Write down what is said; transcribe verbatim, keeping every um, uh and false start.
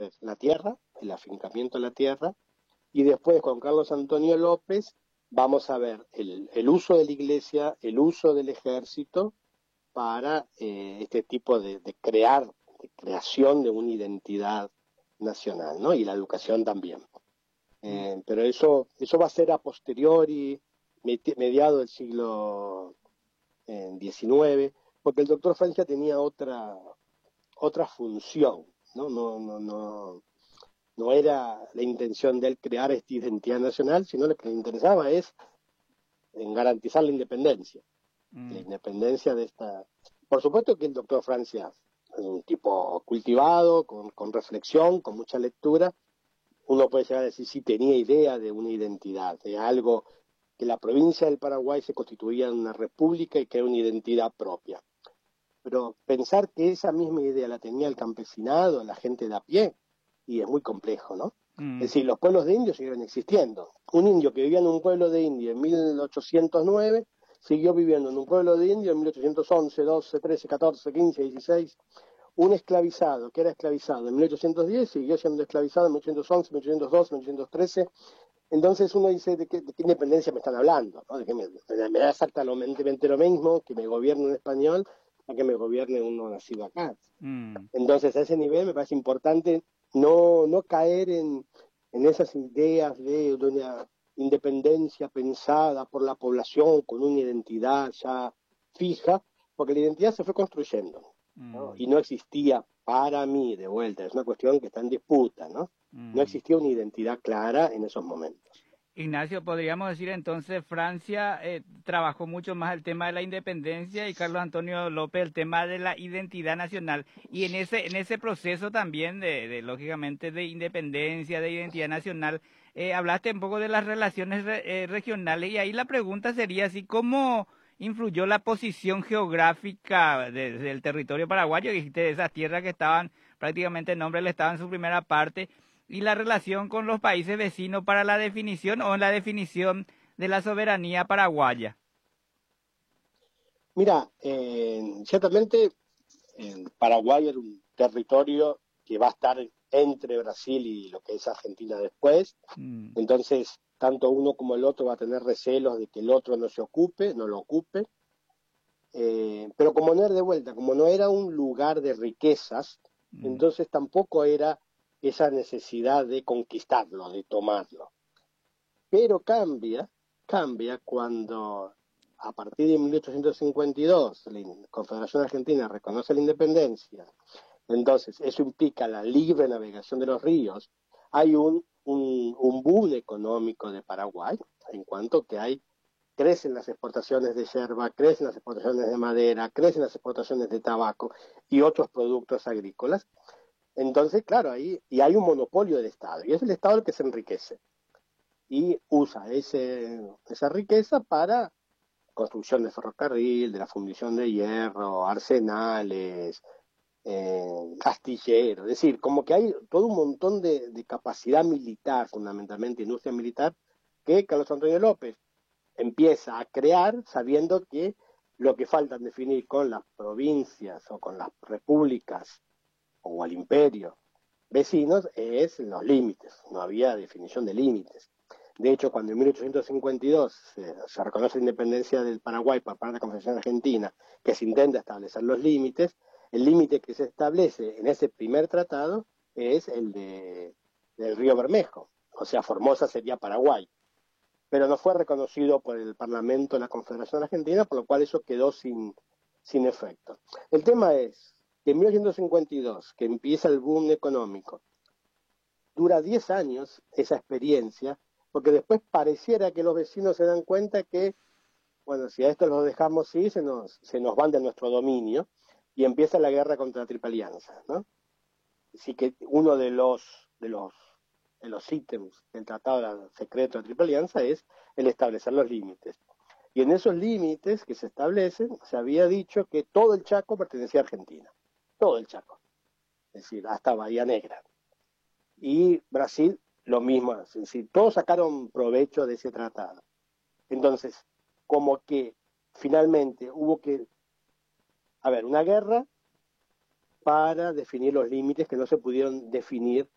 ser la tierra, el afincamiento de la tierra, y después con Carlos Antonio López vamos a ver el, el uso de la iglesia, el uso del ejército para eh, este tipo de, de crear, de creación de una identidad nacional, ¿no? Y la educación también. Eh, pero eso, eso va a ser a posteriori, mediado del siglo diecinueve, porque el doctor Francia tenía otra, otra función, ¿no? No, no, no, no era la intención de él crear esta identidad nacional, sino lo que le interesaba es en garantizar la independencia, mm. la independencia de esta... Por supuesto que el doctor Francia es un tipo cultivado, con, con reflexión, con mucha lectura. Uno puede llegar a decir si tenía idea de una identidad, de algo que la provincia del Paraguay se constituía en una república y que era una identidad propia. Pero pensar que esa misma idea la tenía el campesinado, la gente de a pie, y es muy complejo, ¿no? Mm. Es decir, los pueblos de indios siguieron existiendo. Un indio que vivía en un pueblo de indios en mil ochocientos nueve siguió viviendo en un pueblo de indios en mil ochocientos once, doce, trece, catorce, quince, dieciséis. Un esclavizado que era esclavizado en mil ochocientos diez siguió siendo esclavizado en mil ochocientos once, mil ochocientos doce, mil ochocientos trece. Entonces uno dice, ¿de qué, de qué independencia me están hablando? ¿No? De que me, me da exactamente lo mismo que me gobierne un español a que me gobierne uno nacido acá. Mm. Entonces a ese nivel me parece importante no, no caer en, en esas ideas de, de una independencia pensada por la población con una identidad ya fija, porque la identidad se fue construyendo, ¿no? Mm. Y no existía para mí, de vuelta, es una cuestión que está en disputa, ¿no? Mm. No existía una identidad clara en esos momentos. Ignacio, podríamos decir entonces Francia eh, trabajó mucho más el tema de la independencia y Carlos Antonio López el tema de la identidad nacional. Y en ese en ese proceso también de, de lógicamente de independencia, de identidad nacional, eh, hablaste un poco de las relaciones re, eh, regionales y ahí la pregunta sería así, ¿cómo influyó la posición geográfica de, del territorio paraguayo? Dijiste de esas tierras que estaban prácticamente en nombre del Estado en su primera parte, y la relación con los países vecinos para la definición o en la definición de la soberanía paraguaya. Mira, eh, ciertamente eh, Paraguay era un territorio que va a estar entre Brasil y lo que es Argentina después, mm. entonces tanto uno como el otro va a tener recelos de que el otro no se ocupe, no lo ocupe, eh, pero como no era de vuelta, como no era un lugar de riquezas, mm. entonces tampoco era esa necesidad de conquistarlo, de tomarlo. Pero cambia, cambia cuando a partir de mil ochocientos cincuenta y dos la Confederación Argentina reconoce la independencia, entonces eso implica la libre navegación de los ríos, hay un, un, un boom económico de Paraguay, en cuanto que hay, crecen las exportaciones de yerba, crecen las exportaciones de madera, crecen las exportaciones de tabaco y otros productos agrícolas. Entonces, claro, ahí y hay un monopolio del Estado, y es el Estado el que se enriquece, y usa ese, esa riqueza para construcción de ferrocarril, de la fundición de hierro, arsenales, eh, astilleros, es decir, como que hay todo un montón de, de capacidad militar, fundamentalmente industria militar, que Carlos Antonio López empieza a crear sabiendo que lo que falta definir con las provincias o con las repúblicas o al imperio vecinos es los límites, no había definición de límites. De hecho, cuando en mil ochocientos cincuenta y dos se, se reconoce la independencia del Paraguay por parte de la Confederación Argentina, que se intenta establecer los límites, el límite que se establece en ese primer tratado es el de, del río Bermejo, o sea, Formosa sería Paraguay, pero no fue reconocido por el Parlamento de la Confederación Argentina, por lo cual eso quedó sin, sin efecto. El tema es que en mil ochocientos cincuenta y dos, que empieza el boom económico, dura diez años esa experiencia, porque después pareciera que los vecinos se dan cuenta que, bueno, si a esto los dejamos ir, se nos, se nos van de nuestro dominio, y empieza la guerra contra la Triple Alianza, ¿no? Así que uno de los, de los, de los ítems del Tratado Secreto de Triple Alianza es el establecer los límites. Y en esos límites que se establecen, se había dicho que todo el Chaco pertenecía a Argentina, todo el Chaco, es decir, hasta Bahía Negra. Y Brasil lo mismo, es decir, todos sacaron provecho de ese tratado. Entonces, como que finalmente hubo que haber una guerra para definir los límites que no se pudieron definir